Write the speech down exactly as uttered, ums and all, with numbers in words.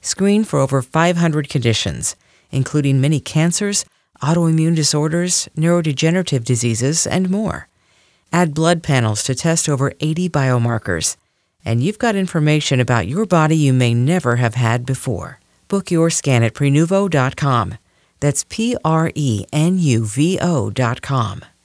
Screen for over five hundred conditions, including many cancers, autoimmune disorders, neurodegenerative diseases, and more. Add blood panels to test over eighty biomarkers, and you've got information about your body you may never have had before. Book your scan at Prenuvo dot com. That's P R E N U V O dot com.